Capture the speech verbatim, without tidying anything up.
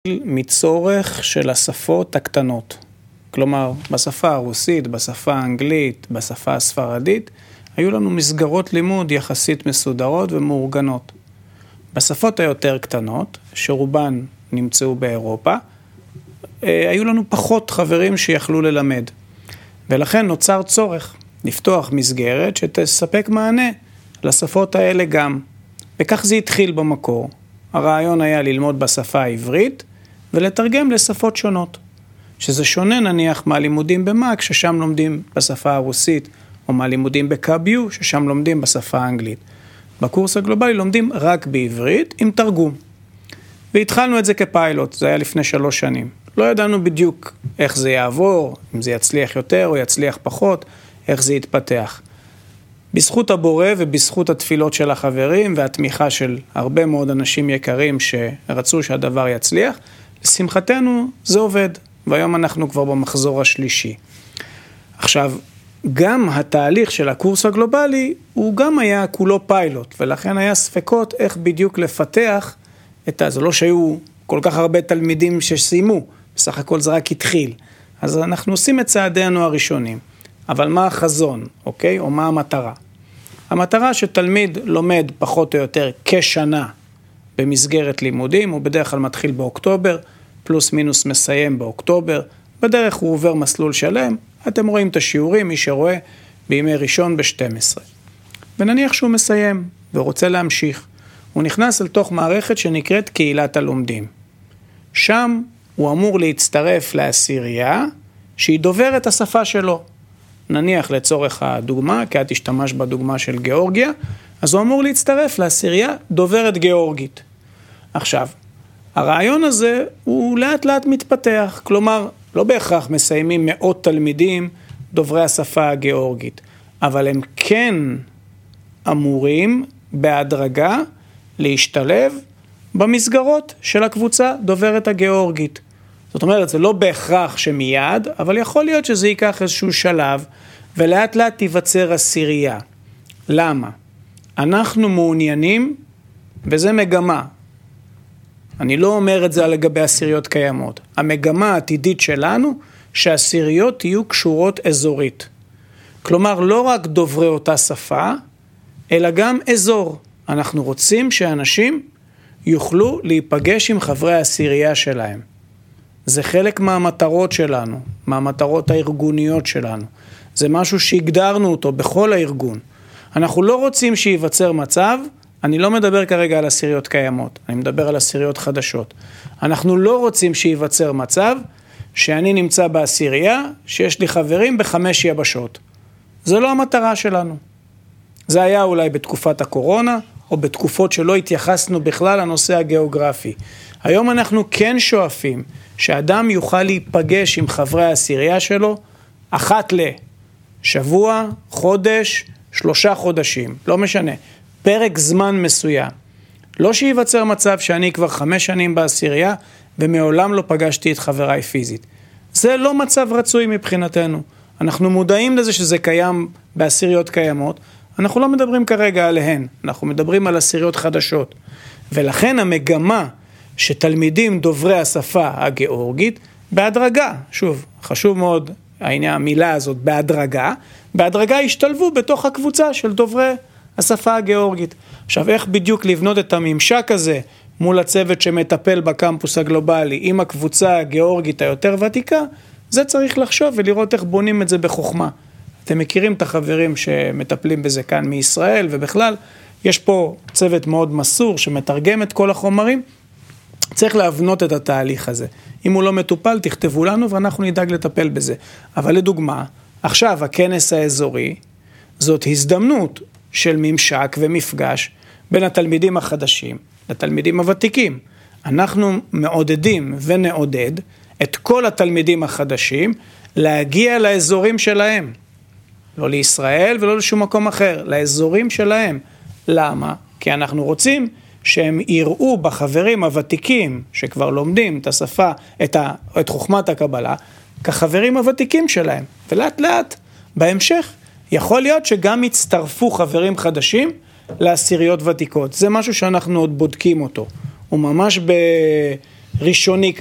מצורך של השפות הקטנות. כלומר, בשפה הרוסית, בשפה האנגלית, בשפה הספרדית, היו לנו מסגרות לימוד יחסית מסודרות ומאורגנות. בשפות היותר קטנות, שרובן נמצאו באירופה, היו לנו פחות חברים שיכלו ללמד. ולכן נוצר צורך לפתוח מסגרת שתספק מענה לשפות האלה גם. וכך זה התחיל במקור. הרעיון היה ללמוד בשפה העברית ולתרגם לשפות שונות. שזה שונה נניח מהלימודים במאק, ששם לומדים בשפה הרוסית, או מהלימודים בקאביו, ששם לומדים בשפה האנגלית. בקורס הגלובלי לומדים רק בעברית עם תרגום. והתחלנו את זה כפיילוט, זה היה לפני שלוש שנים. לא ידענו בדיוק איך זה יעבור, אם זה יצליח יותר או יצליח פחות, איך זה יתפתח. בזכות הבורא ובזכות התפילות של החברים והתמיכה של הרבה מאוד אנשים יקרים שרצו שהדבר יצליח, לשמחתנו זה עובד, והיום אנחנו כבר במחזור השלישי. עכשיו, גם התהליך של הקורס הגלובלי הוא גם היה כולו פיילוט, ולכן היה ספקות איך בדיוק לפתח את זה. לא שהיו כל כך הרבה תלמידים שסיימו, בסך הכל זה רק התחיל. אז אנחנו עושים את צעדינו הראשונים. אבל מה החזון, אוקיי? או מה המטרה? המטרה שתלמיד לומד פחות או יותר כשנה במסגרת לימודים, הוא בדרך כלל מתחיל באוקטובר, פלוס מינוס מסיים באוקטובר, בדרך הוא עובר מסלול שלם, אתם רואים את השיעורים, מי שרואה בימי ראשון ב-שתים עשרה. ונניח שהוא מסיים ורוצה להמשיך, הוא נכנס אל תוך מערכת שנקראת קהילת הלומדים. שם הוא אמור להצטרף לעשירייה שהיא דוברת השפה שלו. נניח לצורך הדוגמה, כי את השתמש בדוגמה של גיאורגיה, אז הוא אמור להצטרף לעשירייה דוברת גיאורגית. עכשיו, הרעיון הזה הוא לאט לאט מתפתח, כלומר, לא בהכרח מסיימים מאות תלמידים דוברי השפה הגיאורגית, אבל הם כן אמורים בהדרגה להשתלב במסגרות של הקבוצה דוברת הגיאורגית. זאת אומרת, זה לא בהכרח שמיד, אבל יכול להיות שזה ייקח איזשהו שלב, ולאט לאט תיווצר עשירייה. למה? אנחנו מעוניינים, וזה מגמה. אני לא אומר את זה לגבי עשיריות קיימות. המגמה העתידית שלנו, שהעשיריות יהיו קשורות אזורית. כלומר, לא רק דוברי אותה שפה, אלא גם אזור. אנחנו רוצים שאנשים יוכלו להיפגש עם חברי העשירייה שלהם. זה חלק מהמטרות שלנו, מהמטרות הארגוניות שלנו. זה משהו שהגדרנו אותו בכל הארגון. אנחנו לא רוצים שייווצר מצב, אני לא מדבר כרגע על עשיריות קיימות, אני מדבר על עשיריות חדשות. אנחנו לא רוצים שייווצר מצב שאני נמצא בעשירייה, שיש לי חברים בחמש יבשות. זה לא המטרה שלנו. זה היה אולי בתקופת הקורונה, או בתקופות שלא התייחסנו בכלל לנושא הגיאוגרפי. היום אנחנו כן שואפים שאדם יוכל להיפגש עם חברי העשירייה שלו אחת לשבוע, חודש, שלושה חודשים, לא משנה, פרק זמן מסוים. לא שייווצר מצב שאני כבר חמש שנים בעשירייה ומעולם לא פגשתי את חבריי פיזית. זה לא מצב רצוי מבחינתנו. אנחנו מודעים לזה שזה קיים בעשיריות קיימות, אנחנו לא מדברים כרגע עליהן, אנחנו מדברים על עשיריות חדשות. ולכן המגמה שתלמידים דוברי השפה הגיאורגית, בהדרגה, שוב, חשוב מאוד העניין, המילה הזאת, בהדרגה, בהדרגה השתלבו בתוך הקבוצה של דוברי השפה הגיאורגית. עכשיו, איך בדיוק לבנות את הממשק הזה מול הצוות שמטפל בקמפוס הגלובלי עם הקבוצה הגיאורגית היותר ותיקה, זה צריך לחשוב ולראות איך בונים את זה בחוכמה. אתם מכירים את החברים שמטפלים בזה כאן מישראל, ובכלל יש פה צוות מאוד מסור שמתרגם את כל החומרים, צריך להבנות את התהליך הזה. אם הוא לא מטופל, תכתבו לנו ואנחנו נדאג לטפל בזה. אבל לדוגמה, עכשיו הכנס האזורי, זאת הזדמנות של ממשק ומפגש בין התלמידים החדשים לתלמידים הוותיקים. אנחנו מעודדים ונעודד את כל התלמידים החדשים להגיע לאזורים שלהם. לא לישראל ולא לשום מקום אחר, לאזורים שלהם. למה? כי אנחנו רוצים שהם יראו בחברים הוותיקים שכבר לומדים את השפה, את, ה, את חוכמת הקבלה, כחברים הוותיקים שלהם. ולאט לאט, בהמשך, יכול להיות שגם יצטרפו חברים חדשים לעשיריות ותיקות. זה משהו שאנחנו עוד בודקים אותו. הוא ממש ראשוני